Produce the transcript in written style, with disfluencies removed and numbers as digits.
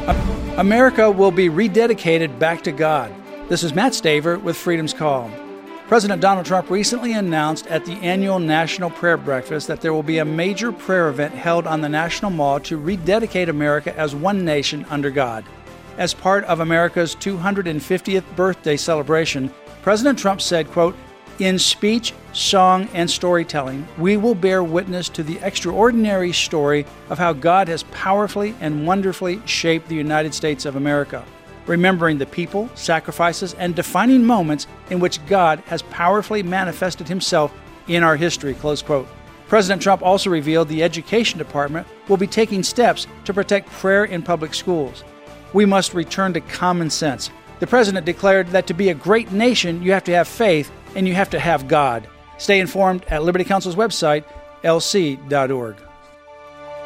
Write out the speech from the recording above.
America will be rededicated back to God. This is Matt Staver with Freedom's Call. President Donald Trump recently announced at the annual National Prayer Breakfast that there will be a major prayer event held on the National Mall to rededicate America as one nation under God. As part of America's 250th birthday celebration, President Trump said, quote, "In speech, song, and storytelling, we will bear witness to the extraordinary story of how God has powerfully and wonderfully shaped the United States of America, remembering the people, sacrifices, and defining moments in which God has powerfully manifested himself in our history," close quote. President Trump also revealed the Education Department will be taking steps to protect prayer in public schools. We must return to common sense. The president declared that to be a great nation, you have to have faith and you have to have God. Stay informed at Liberty Counsel's website, lc.org.